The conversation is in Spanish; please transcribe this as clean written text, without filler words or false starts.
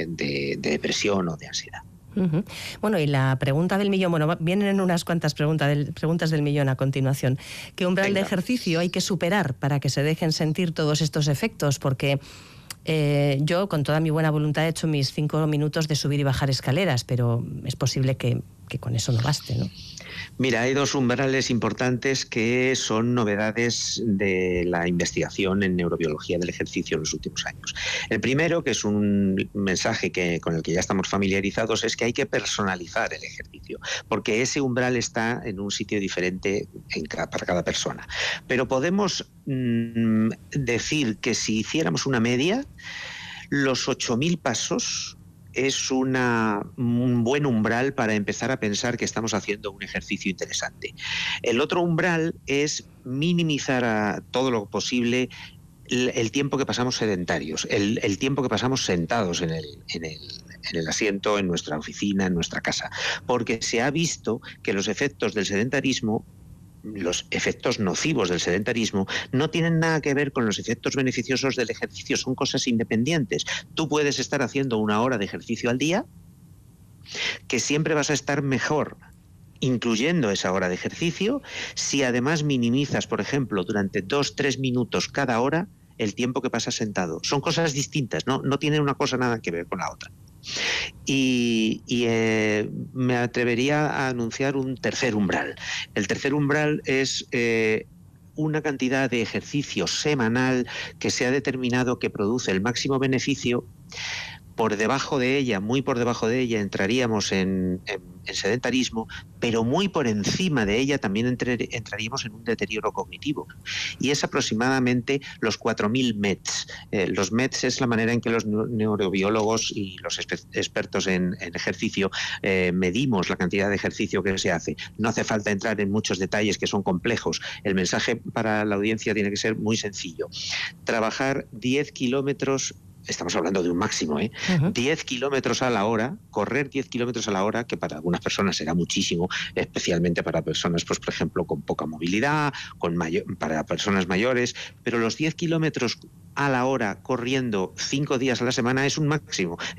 de depresión o de ansiedad. Uh-huh. Bueno, y la pregunta del millón, vienen unas cuantas preguntas del millón a continuación. ¿Qué umbral de ejercicio hay que superar para que se dejen sentir todos estos efectos? Porque yo, con toda mi buena voluntad, he hecho mis 5 minutos de subir y bajar escaleras, pero es posible que con eso no baste, ¿no? Mira, hay 2 umbrales importantes que son novedades de la investigación en neurobiología del ejercicio en los últimos años. El primero, que es un mensaje con el que ya estamos familiarizados, es que hay que personalizar el ejercicio, porque ese umbral está en un sitio diferente para cada persona. Pero podemos decir que si hiciéramos una media, los 8.000 pasos es un buen umbral para empezar a pensar que estamos haciendo un ejercicio interesante. El otro umbral es minimizar a todo lo posible el tiempo que pasamos sedentarios, el tiempo que pasamos sentados en el asiento, en nuestra oficina, en nuestra casa, porque se ha visto que los efectos del sedentarismo, los efectos nocivos del sedentarismo, no tienen nada que ver con los efectos beneficiosos del ejercicio, son cosas independientes. Tú puedes estar haciendo 1 hora de ejercicio al día, que siempre vas a estar mejor incluyendo esa hora de ejercicio, si además minimizas, por ejemplo, durante 2-3 minutos cada hora el tiempo que pasas sentado. Son cosas distintas, no tienen una cosa nada que ver con la otra. Y me atrevería a anunciar un tercer umbral. El tercer umbral es una cantidad de ejercicio semanal que se ha determinado que produce el máximo beneficio. Por debajo de ella, muy por debajo de ella, entraríamos en sedentarismo, pero muy por encima de ella también entraríamos en un deterioro cognitivo. Y es aproximadamente los 4.000 METs. Los METs es la manera en que los neurobiólogos y los expertos en ejercicio medimos la cantidad de ejercicio que se hace. No hace falta entrar en muchos detalles que son complejos. El mensaje para la audiencia tiene que ser muy sencillo. Trabajar 10 kilómetros. Estamos hablando de un máximo, 10 kilómetros a la hora, correr 10 kilómetros a la hora, que para algunas personas será muchísimo, especialmente para personas, pues por ejemplo, con poca movilidad, para personas mayores, pero los 10 kilómetros a la hora corriendo 5 días a la semana es un máximo.